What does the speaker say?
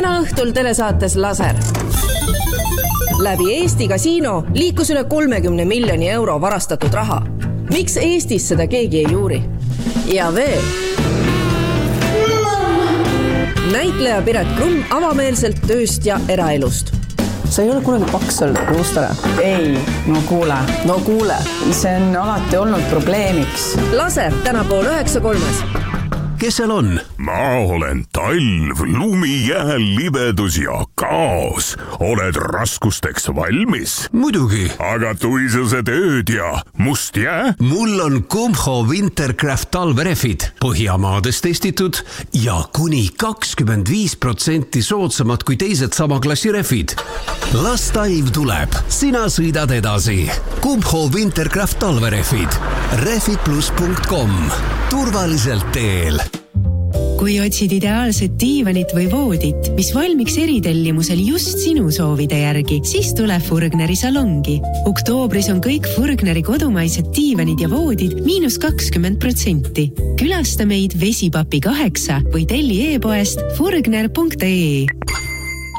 Täna õhtul telesaates Laser. Läbi Eesti kasiino liikus üle 30 miljoni euro varastatud raha. Miks Eestis seda keegi ei juuri? Ja veel. Näitleja Piret Krumm avameelselt tööst ja eraelust. Sa ei ole kunagi paks olnud Kuustele? Ei, no kuule. See on alati olnud probleemiks. Laser täna 8:30. Kes seal on? Ma olen talv, lumi, jää, libedus ja kaos. Oled raskusteks valmis? Muidugi. Aga tuisused ööd ja must jää? Mul on Kumho Wintercraft talverefid. Põhjamaades testitud ja kuni 25% soodsamad kui teised sama klassi refid. Las talv tuleb. Sina sõidad edasi. Kumho Wintercraft talverefid. Refitplus.com. Turvaliselt teel. Kui otsid ideaalset diivanit või voodit, mis valmiks eritellimusel just sinu soovide järgi, siis tule Furgneri salongi. Oktoobris on kõik Furgneri kodumaised diivanid ja voodid -20%. Külasta meid Vesipapi 8 või telli e-poest furgner.ee.